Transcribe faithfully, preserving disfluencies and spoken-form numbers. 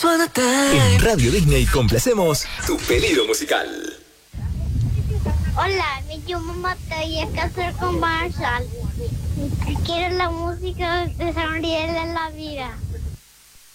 En Radio Disney complacemos tu pedido musical. Hola, me llamo Mateo y es casar con Marshall. Quiero la música de San Miguel de la vida.